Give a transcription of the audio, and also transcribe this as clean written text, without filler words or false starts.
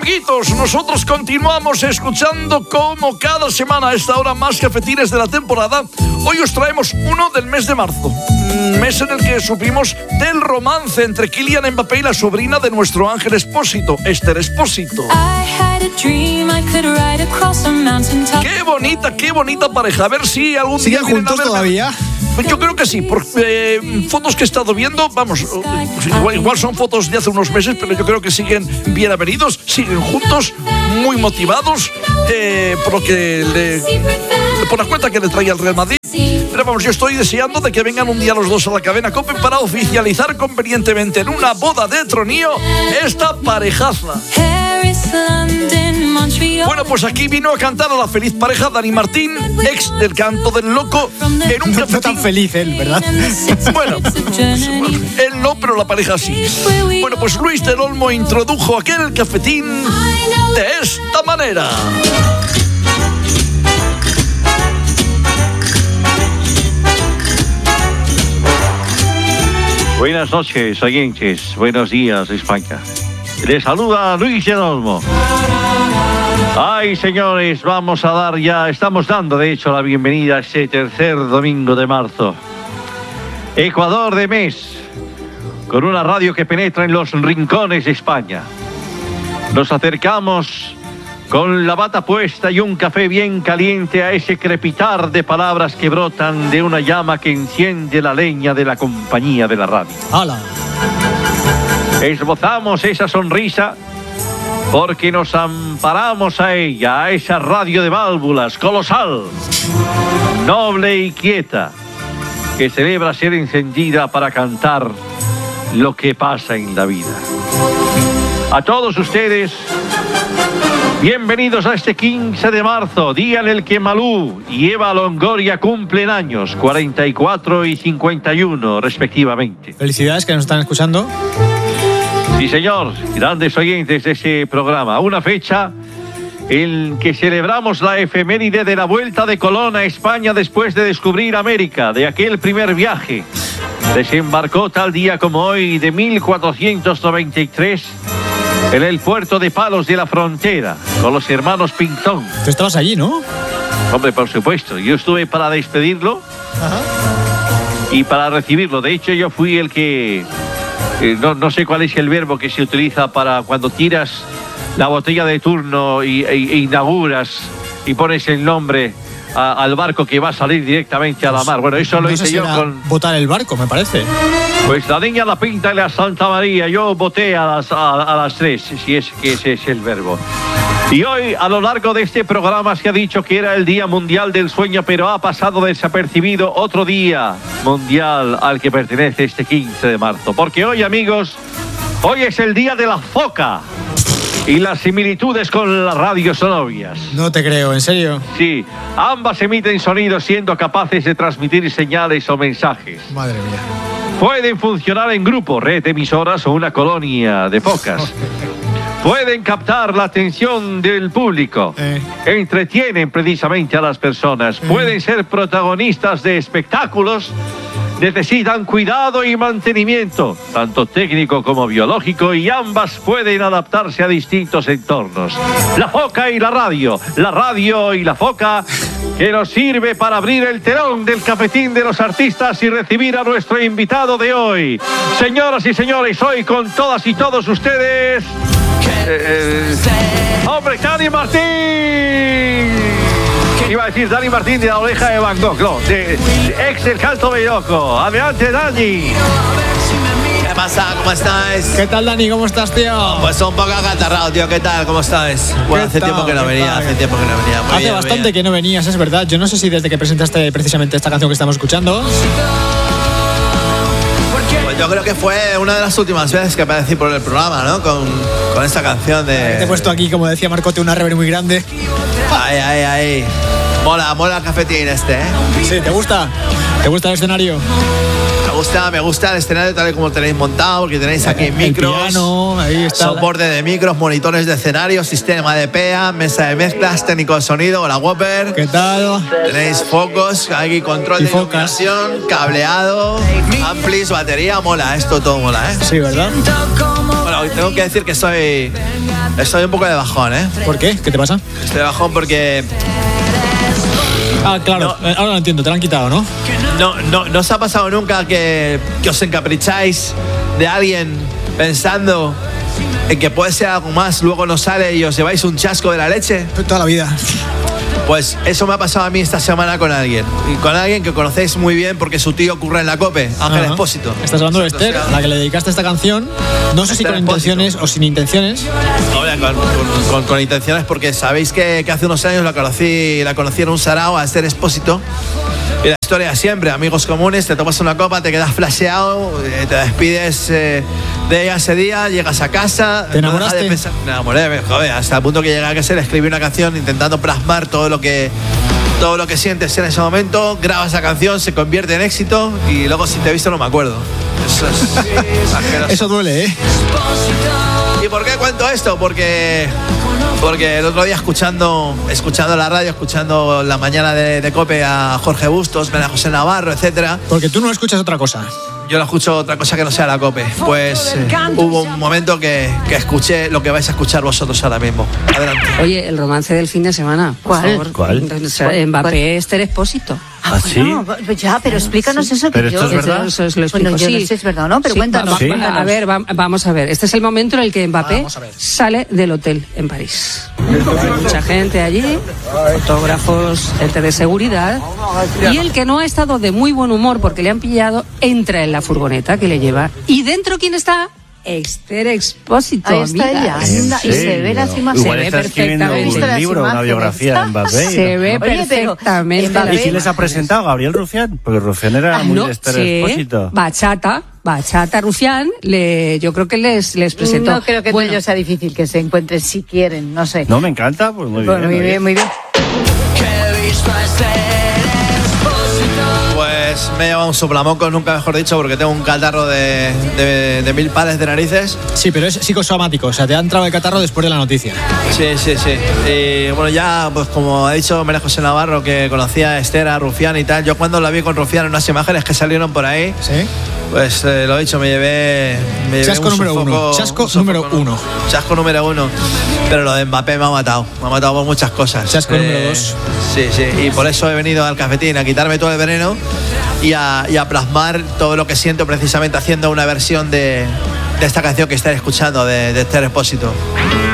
amiguitos, nosotros continuamos escuchando como cada semana a esta hora más cafetines de la temporada. Hoy os traemos uno del mes de marzo, mes en el que supimos del romance entre Kylian Mbappé y la sobrina de nuestro Ángel Expósito, Esther Expósito. Qué bonita pareja. A ver si algún día ¿siguen juntos todavía? Yo creo que sí, por fotos que he estado viendo, vamos, igual son fotos de hace unos meses, pero yo creo que siguen bien avenidos, siguen juntos, muy motivados, por la cuenta que le trae al Real Madrid. Pero vamos, yo estoy deseando de que vengan un día los dos a la cadena COPE para oficializar convenientemente en una boda de tronío esta parejaza. Bueno, pues aquí vino a cantar a la feliz pareja Dani Martín, ex del Canto del Loco, en un cafetín. No tan feliz él, ¿verdad? Bueno, él no, pero la pareja sí. Bueno, pues Luis del Olmo introdujo aquel cafetín de esta manera. Buenas noches, oyentes. Buenos días, España. Les saluda Luis del Olmo. Ay, señores, estamos dando, de hecho, la bienvenida a este tercer domingo de marzo. Ecuador de mes, con una radio que penetra en los rincones de España. Nos acercamos con la bata puesta y un café bien caliente a ese crepitar de palabras que brotan de una llama que enciende la leña de la compañía de la radio. ¡Hala! Esbozamos esa sonrisa porque nos amparamos a ella, a esa radio de válvulas colosal, noble y quieta, que celebra ser encendida para cantar lo que pasa en la vida. A todos ustedes, bienvenidos a este 15 de marzo, día en el que Malú y Eva Longoria cumplen años, 44 y 51 respectivamente. Felicidades, que nos están escuchando. Sí, señor, grandes oyentes de ese programa. Una fecha en que celebramos la efeméride de la vuelta de Colón a España después de descubrir América, de aquel primer viaje. Desembarcó tal día como hoy de 1493 en el puerto de Palos de la Frontera con los hermanos Pinzón. Tú estabas allí, ¿no? Hombre, por supuesto. Yo estuve para despedirlo. Ajá. Y para recibirlo. De hecho, yo fui el que... No sé cuál es el verbo que se utiliza para cuando tiras la botella de turno e inauguras y pones el nombre al barco que va a salir directamente a la mar. Bueno, eso lo hice yo con... botar el barco, me parece. Pues la Niña, la Pinta y la Santa María. Yo boté a las tres, si es que ese es el verbo. Y hoy, a lo largo de este programa, se ha dicho que era el Día Mundial del Sueño, pero ha pasado desapercibido otro día mundial al que pertenece este 15 de marzo. Porque hoy, amigos, hoy es el Día de la Foca. Y las similitudes con las radios son obvias. No te creo, ¿en serio? Sí, ambas emiten sonidos siendo capaces de transmitir señales o mensajes. Madre mía. Pueden funcionar en grupo, red de emisoras o una colonia de focas. Pueden captar la atención del público. Entretienen precisamente a las personas. Pueden ser protagonistas de espectáculos. Necesitan cuidado y mantenimiento, tanto técnico como biológico, y ambas pueden adaptarse a distintos entornos. La foca y la radio y la foca, que nos sirve para abrir el telón del cafetín de los artistas y recibir a nuestro invitado de hoy. Señoras y señores, hoy con todas y todos ustedes... ¡Hombre, Dani Martín! Iba a decir Dani Martín de la Oreja de Van Gogh, no, de ex del Canto del Loco. Adelante, Dani. ¿Qué pasa? ¿Cómo estáis? ¿Qué tal, Dani? ¿Cómo estás, tío? Pues un poco acatarrado, tío. ¿Qué tal? ¿Cómo estáis? Bueno, hace tiempo que no venía, Hace bastante que no venías, es verdad. Yo no sé si desde que presentaste precisamente esta canción que estamos escuchando... Pues yo creo que fue una de las últimas veces que aparecí por el programa, ¿no? Con esta canción de... Te he puesto aquí, como decía Marcote, una reverb muy grande. Ahí. Mola el cafetín este, ¿eh? Sí, ¿te gusta? ¿Te gusta el escenario? Me Me gusta el escenario tal y como tenéis montado, porque tenéis aquí micros, piano, ahí está soporte de micros, monitores de escenario, sistema de PA, mesa de mezclas, técnico de sonido, hola Whopper. ¿Qué tal? Tenéis focos, aquí control de iluminación, cableado, amplis, batería, mola, esto todo mola, ¿eh? Sí, ¿verdad? Bueno, tengo que decir que estoy un poco de bajón, ¿eh? ¿Por qué? ¿Qué te pasa? Estoy de bajón porque... Ah, claro, ahora lo entiendo, te lo han quitado, ¿no? No os ha pasado nunca que os encapricháis de alguien pensando en que puede ser algo más, luego no sale y os lleváis un chasco de la leche? Toda la vida. Pues eso me ha pasado a mí esta semana con alguien. Y con alguien que conocéis muy bien porque su tío curra en la COPE, Ángel Expósito. Estás hablando de Esther, a la que le dedicaste esta canción. No sé si con intenciones o sin intenciones. Con intenciones, porque sabéis que hace unos años la conocí en un sarao a Esther Expósito. Y la historia siempre, amigos comunes, te tomas una copa, te quedas flasheado, te despides de ella ese día, llegas a casa. ¿Te enamoraste? Me enamoré, joder, hasta el punto que llegué a casa, le escribí una canción intentando plasmar todo lo que sientes en ese momento, grabas esa canción, se convierte en éxito y luego si te he visto no me acuerdo. Eso duele, ¿eh? ¿Y por qué cuento esto? Porque el otro día escuchando la radio, escuchando la mañana de COPE a Jorge Bustos, María José Navarro, etcétera. Porque tú no escuchas otra cosa. Yo no escucho otra cosa que no sea la COPE. Pues hubo un momento que escuché lo que vais a escuchar vosotros ahora mismo. Adelante. Oye, el romance del fin de semana. ¿Cuál? Mbappé, Esther Expósito. ¿Ah, sí? No, ya, pero explícanos eso. ¿Pero esto es verdad? Eso lo explico. Bueno, yo no sé si es verdad o no, pero sí, cuéntanos. ¿Sí? A ver, vamos a ver. Este es el momento en el que Mbappé sale del hotel en París. Mucha gente allí, fotógrafos, gente de seguridad. Y el que no ha estado de muy buen humor porque le han pillado, entra en la furgoneta que le lleva. ¿Y dentro quién está? Esther Expósito. Ahí está ella. Y se ve las imágenes. Igual está escribiendo un libro, una biografía de Mbappé. Se ve perfectamente. ¿Y quién les ha presentado? ¿Gabriel Rufián? Porque Rufián era muy de Esther Expósito. Bachata Rufián, yo creo que les presentó. No creo que entre ellos sea difícil que se encuentren si quieren, no sé. No, me encanta, pues muy bien. Muy bien. Pues me he llevado un soplamocos, nunca mejor dicho, porque tengo un catarro de 1000 pares de narices. Sí, pero es psicosomático, o sea, te ha entrado el catarro después de la noticia. Sí. Y bueno, ya, pues como ha dicho María José Navarro, que conocía a Esther, a Rufián y tal, yo cuando la vi con Rufián en unas imágenes que salieron por ahí, ¿sí? Pues lo he dicho, me llevé chasco número uno. Chasco número uno. Chasco número uno. Pero lo de Mbappé me ha matado por muchas cosas. Chasco número 2. Sí. Y por eso he venido al cafetín, a quitarme todo el veneno y a plasmar todo lo que siento precisamente haciendo una versión de esta canción que estáis escuchando de Esther Expósito.